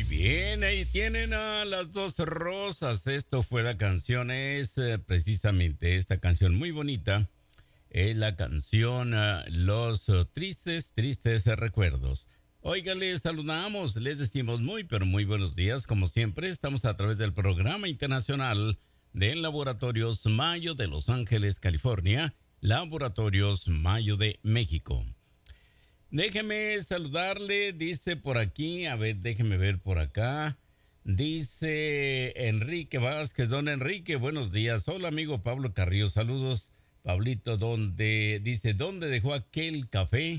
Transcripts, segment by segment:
bien, ahí tienen a las dos rosas. Esto fue la canción, es precisamente esta canción muy bonita. Es la canción Los Tristes, Tristes Recuerdos. Oiga, les saludamos, les decimos muy, pero muy buenos días. Como siempre, estamos a través del programa internacional de Laboratorios Mayo de Los Ángeles, California, Laboratorios Mayo de México. Déjeme saludarle, dice por aquí, a ver, déjeme ver por acá. Dice Enrique Vázquez, don Enrique, buenos días. Hola amigo Pablo Carrillo, saludos. Pablito, ¿dónde dejó aquel café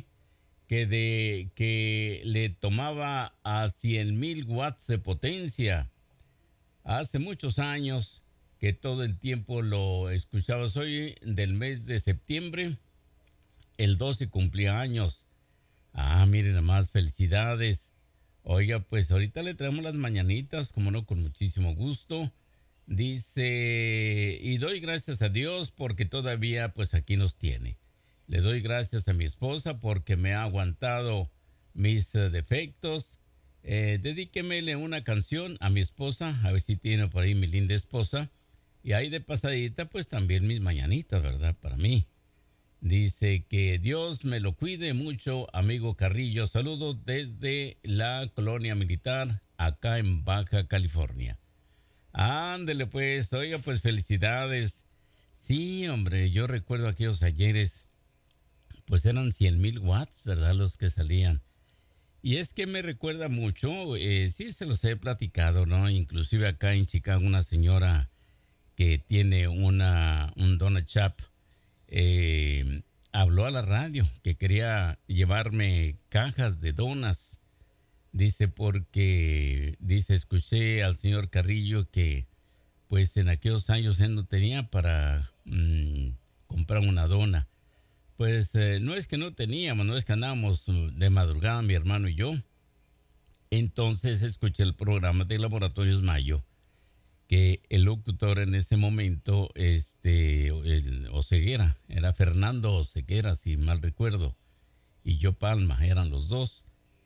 que le tomaba a 100,000 watts de potencia? Hace muchos años que todo el tiempo lo escuchaba. Soy del mes de septiembre, el 12 cumplía años. Ah, miren nada más, felicidades. Oiga, pues ahorita le traemos las mañanitas, como no, con muchísimo gusto. Dice, y doy gracias a Dios porque todavía pues aquí nos tiene. Le doy gracias a mi esposa porque me ha aguantado mis defectos. Dedíquemele una canción a mi esposa, a ver si tiene por ahí mi linda esposa. Y ahí de pasadita pues también mis mañanitas, ¿verdad? Para mí. Dice que Dios me lo cuide mucho, amigo Carrillo. Saludos desde la colonia militar acá en Baja California. Ándele pues, oiga pues felicidades. Sí, hombre, yo recuerdo aquellos ayeres, pues eran 100,000 watts, ¿verdad? Los que salían. Y es que me recuerda mucho, sí se los he platicado, ¿no? Inclusive acá en Chicago una señora que tiene un donut shop, habló a la radio que quería llevarme cajas de donas. Dice dice, escuché al señor Carrillo que pues en aquellos años él no tenía para comprar una dona. Pues no es que no teníamos, no es que andábamos de madrugada mi hermano y yo. Entonces escuché el programa de Laboratorios Mayo, que el locutor en ese momento, Oseguera, era Fernando Oseguera, si mal recuerdo, y yo Palma, eran los dos.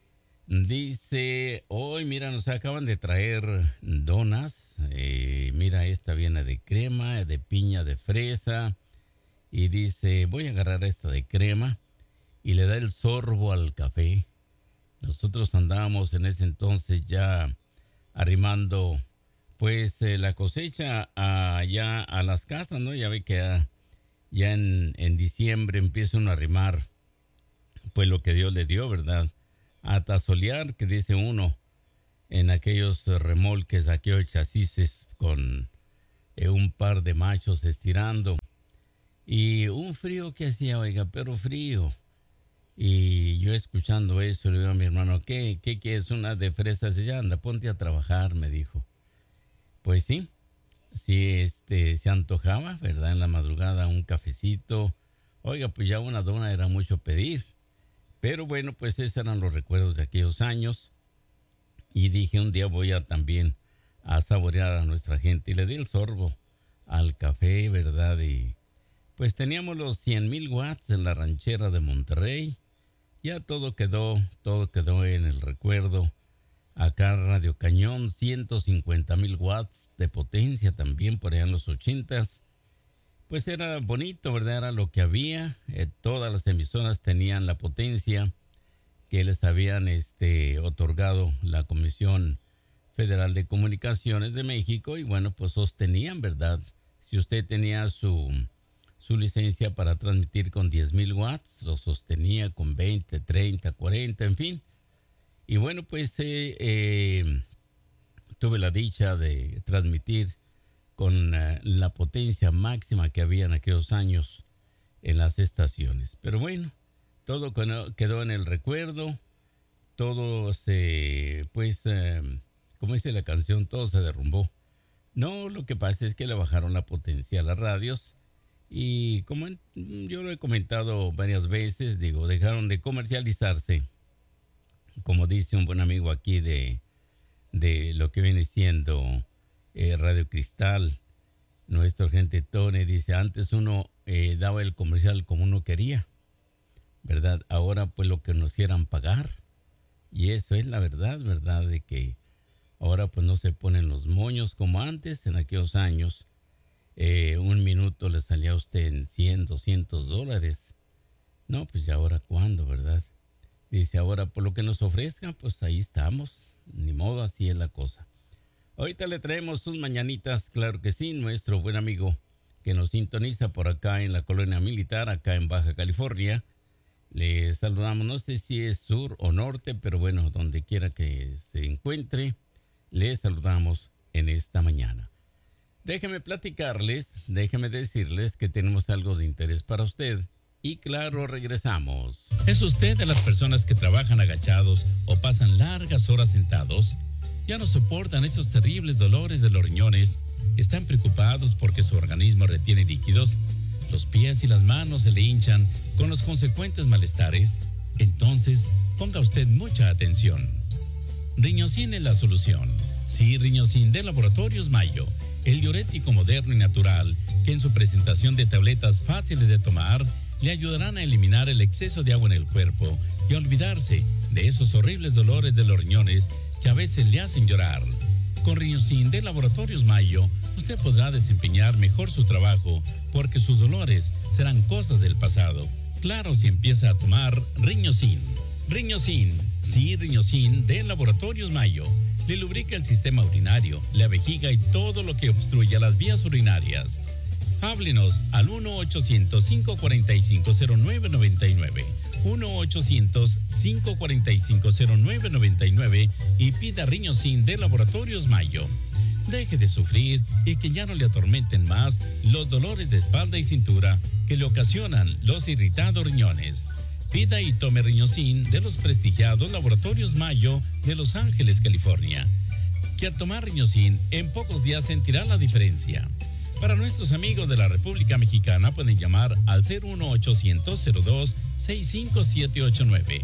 Dice, hoy mira, nos acaban de traer donas, mira, esta viene de crema, de piña, de fresa, y dice, voy a agarrar esta de crema, y le da el sorbo al café. Nosotros andábamos en ese entonces ya arrimando pues la cosecha allá a las casas, ¿no? Ya ve que ya en diciembre empieza uno a arrimar pues lo que Dios le dio, ¿verdad? A tazolear, que dice uno, en aquellos remolques, aquellos chasis con un par de machos estirando. Y un frío que hacía, oiga, pero frío. Y yo escuchando eso, le digo a mi hermano, ¿qué es una de fresas? Y ya anda, ponte a trabajar, me dijo. Pues sí, sí, se antojaba, ¿verdad? En la madrugada un cafecito. Oiga, pues ya una dona era mucho pedir. Pero bueno, pues esos eran los recuerdos de aquellos años. Y dije, un día voy a también a saborear a nuestra gente. Y le di el sorbo al café, ¿verdad? Y pues teníamos los 100,000 watts en la ranchera de Monterrey. Ya todo quedó en el recuerdo. Acá Radio Cañón, 150,000 watts de potencia también por allá en los 80s. Pues era bonito, ¿verdad? Era lo que había. Todas las emisoras tenían la potencia que les habían otorgado la Comisión Federal de Comunicaciones de México. Y bueno, pues sostenían, ¿verdad? Si usted tenía su licencia para transmitir con 10,000 watts, lo sostenía con 20, 30, 40, en fin. Y bueno, pues tuve la dicha de transmitir con la potencia máxima que había en aquellos años en las estaciones. Pero bueno, todo quedó en el recuerdo, todo como dice la canción, todo se derrumbó. No, lo que pasa es que le bajaron la potencia a las radios y como yo lo he comentado varias veces, digo, dejaron de comercializarse, como dice un buen amigo aquí de lo que viene siendo Radio Cristal, nuestro gente Tony, dice, antes uno daba el comercial como uno quería, ¿verdad? Ahora pues lo que nos quieran pagar. Y eso es la verdad, ¿verdad? De que Ahora pues no se ponen los moños como antes, en aquellos años. Un minuto le salía a usted en $100, $200. No, pues ya ahora cuándo, ¿verdad? Dice, ahora por lo que nos ofrezcan, pues ahí estamos. Ni modo, así es la cosa. Ahorita le traemos sus mañanitas, claro que sí, nuestro buen amigo que nos sintoniza por acá en la colonia militar, acá en Baja California. Le saludamos, no sé si es sur o norte, pero bueno, donde quiera que se encuentre, le saludamos en esta mañana. Déjeme platicarles, déjeme decirles que tenemos algo de interés para usted. Y claro, regresamos. ¿Es usted de las personas que trabajan agachados o pasan largas horas sentados? ¿Ya no soportan esos terribles dolores de los riñones? ¿Están preocupados porque su organismo retiene líquidos? ¿Los pies y las manos se le hinchan con los consecuentes malestares? Entonces, ponga usted mucha atención. Riñosin es la solución. Sí, Riñosin de Laboratorios Mayo, el diurético moderno y natural que en su presentación de tabletas fáciles de tomar le ayudarán a eliminar el exceso de agua en el cuerpo y a olvidarse de esos horribles dolores de los riñones que a veces le hacen llorar. Con Riñosin de Laboratorios Mayo, usted podrá desempeñar mejor su trabajo porque sus dolores serán cosas del pasado. Claro, si empieza a tomar Riñosin. Riñosin, sí, Riñosin de Laboratorios Mayo. Le lubrica el sistema urinario, la vejiga y todo lo que obstruya las vías urinarias. Háblenos al 1-800-545-0999, 1-800-545-0999 y pida Riñosin de Laboratorios Mayo. Deje de sufrir y que ya no le atormenten más los dolores de espalda y cintura que le ocasionan los irritados riñones. Pida y tome Riñosin de los prestigiados Laboratorios Mayo de Los Ángeles, California. Que al tomar Riñosin en pocos días sentirá la diferencia. Para nuestros amigos de la República Mexicana pueden llamar al 01800-02-65789.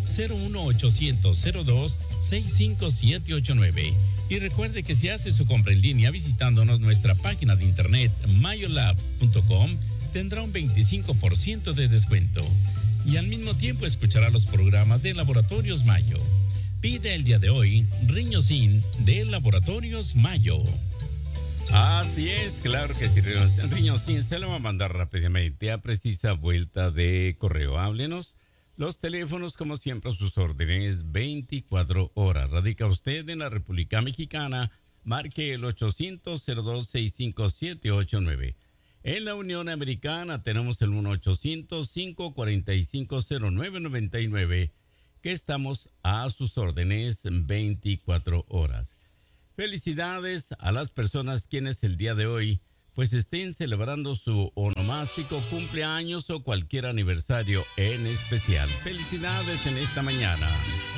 01800-02-65789. Y recuerde que si hace su compra en línea visitándonos nuestra página de internet mayolabs.com, tendrá un 25% de descuento. Y al mismo tiempo escuchará los programas de Laboratorios Mayo. Pide el día de hoy Riñosin de Laboratorios Mayo. Así es, claro que sí, Riñosin se lo va a mandar rápidamente a precisa vuelta de correo. Háblenos. Los teléfonos, como siempre, a sus órdenes 24 horas. Radica usted en la República Mexicana, marque el 800-02-65789. En la Unión Americana tenemos el 1-800-545-0999, que estamos a sus órdenes 24 horas. Felicidades a las personas quienes el día de hoy pues estén celebrando su onomástico, cumpleaños o cualquier aniversario en especial. Felicidades en esta mañana.